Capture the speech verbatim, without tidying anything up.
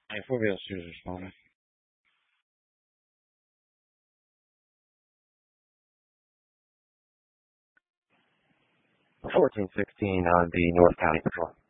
Hey, four wheel shoes responding. fourteen sixteen on the North County Patrol.